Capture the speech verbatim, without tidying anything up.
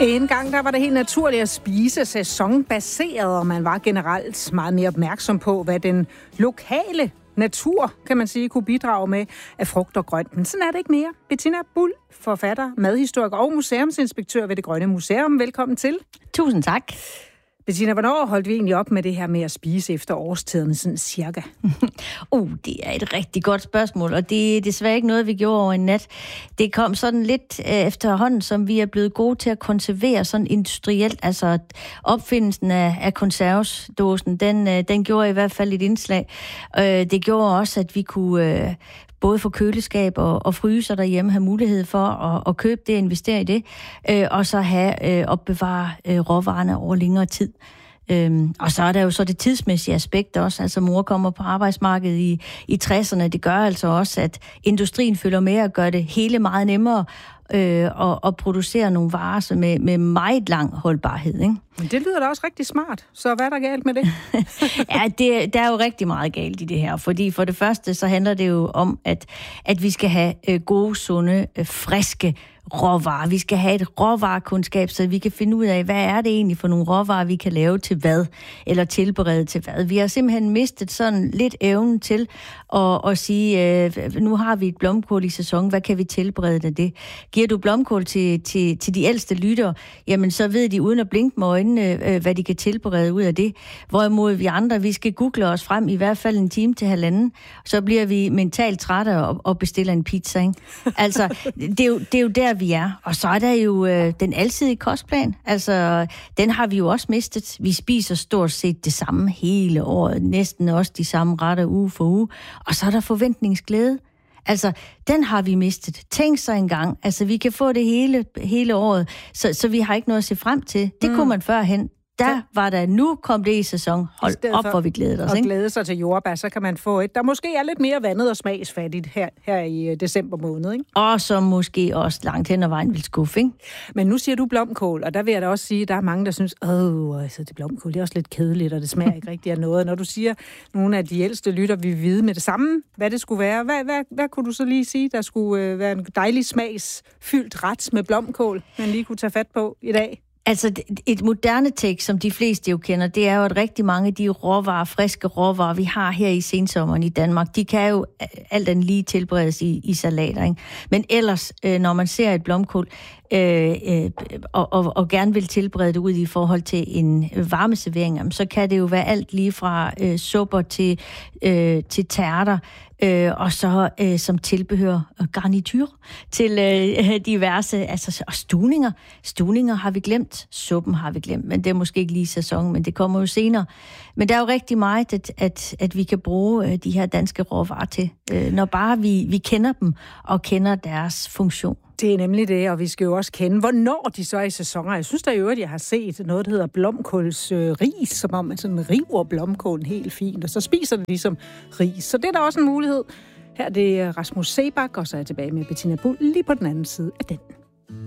En gang der var det helt naturligt at spise sæsonbaseret, og man var generelt meget mere opmærksom på, hvad den lokale natur, kan man sige, kunne bidrage med af frugt og grønt. Men sådan er det ikke mere. Bettina Bull, forfatter, madhistoriker og museumsinspektør ved Det Grønne Museum. Velkommen til. Tusind tak. Bettina, hvornår holdt vi egentlig op med det her med at spise efter årstiderne, sådan cirka? uh, det er et rigtig godt spørgsmål, og det er desværre ikke noget, vi gjorde over en nat. Det kom sådan lidt øh, efterhånden, som vi er blevet gode til at konservere sådan industrielt. Altså opfindelsen af, af konservesdåsen, den, øh, den gjorde i hvert fald et indslag. Øh, det gjorde også, at vi kunne... Øh, både for køleskab og, og fryser derhjemme, have mulighed for at, at købe det, investere i det, øh, og så have øh, opbevare øh, råvarerne over længere tid. Øhm, og så er der jo så det tidsmæssige aspekt også, altså mor kommer på arbejdsmarkedet i, i tresserne, det gør altså også, at industrien følger med og gør det hele meget nemmere øh, og, og producere nogle varer med, med meget lang holdbarhed, ikke? Men det lyder da også rigtig smart, så hvad er der galt med det? ja, det, der er jo rigtig meget galt i det her, fordi for det første, så handler det jo om, at, at vi skal have øh, gode, sunde, øh, friske råvarer. Vi skal have et råvarekundskab, så vi kan finde ud af, hvad er det egentlig for nogle råvarer, vi kan lave til hvad, eller tilberede til hvad. Vi har simpelthen mistet sådan lidt evnen til at, at sige, øh, nu har vi et blomkål i sæson, hvad kan vi tilberede af det? Giver du blomkål til, til, til de ældste lyttere, jamen så ved de uden at blinke med øjnene, øh, hvad de kan tilberede ud af det. Hvorimod vi andre, vi skal google os frem i hvert fald en time til halvanden, så bliver vi mentalt trætte og, og bestiller en pizza, ikke? Altså, det er jo, det er jo der, vi er. Og så er der jo øh, den alsidige kostplan. Altså, den har vi jo også mistet. Vi spiser stort set det samme hele året. Næsten også de samme retter uge for uge. Og så er der forventningsglæde. Altså, den har vi mistet. Tænk så engang. Altså, vi kan få det hele, hele året, så, så vi har ikke noget at se frem til. Det mm. kunne man førhen. Der var der, nu kom det i sæson. Hold op, hvor vi glæder os, og ikke? glæde sig til jordbær, så kan man få et, der måske er lidt mere vandet og smagsfattigt her, her i december måned, ikke? Og som måske også langt hen ad vejen vil skuffe, ikke? Men nu siger du blomkål, og der vil jeg da også sige, at der er mange, der synes, åh, altså det blomkål, det er også lidt kedeligt, og det smager ikke rigtig af noget. Når du siger, nogle af de ældste lytter vil vide med det samme, hvad det skulle være, hvad, hvad, hvad kunne du så lige sige, der skulle øh, være en dejlig smagsfyldt ret med blomkål, man lige kunne tage fat på i dag? Altså, et moderne take, som de fleste jo kender, det er jo, at rigtig mange af de råvarer, friske råvarer, vi har her i sensommeren i Danmark, de kan jo alt andet lige tilberedes i, i salater, ikke? Men ellers, øh, når man ser et blomkål, øh, øh, og, og, og gerne vil tilberede det ud i forhold til en varmeservering, så kan det jo være alt lige fra øh, supper til, øh, til tærter, Øh, og så øh, som tilbehør og garnityr til øh, diverse, altså og stuninger. Stuninger har vi glemt, suppen har vi glemt, men det er måske ikke lige sæson, men det kommer jo senere. Men der er jo rigtig meget, at, at, at vi kan bruge øh, de her danske råvarer til, øh, når bare vi, vi kender dem og kender deres funktion. Det er nemlig det, og vi skal jo også kende, hvornår de så er i sæsoner. Jeg synes da jo, at jeg har set noget, der hedder blomkålsris, øh, som om man sådan river blomkålen helt fint, og så spiser det ligesom ris. Så det er da også en mulighed. Her er det Rasmus Seebach, og så er jeg tilbage med Bettina Bull lige på den anden side af den.